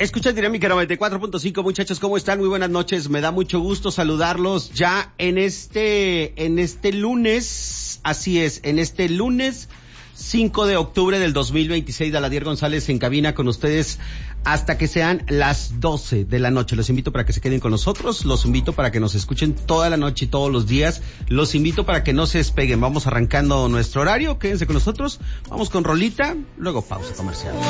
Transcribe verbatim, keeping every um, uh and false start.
Escucha Dinámica noventa y cuatro punto cinco, muchachos, ¿cómo están? Muy buenas noches, me da mucho gusto saludarlos ya en este, en este lunes, así es, en este lunes cinco de octubre del dos mil veintiséis, Daladier González en cabina con ustedes hasta que sean las doce de la noche. Los invito para que se queden con nosotros, los invito para que nos escuchen toda la noche y todos los días, los invito para que no se despeguen. Vamos arrancando nuestro horario, quédense con nosotros, vamos con rolita, luego pausa comercial.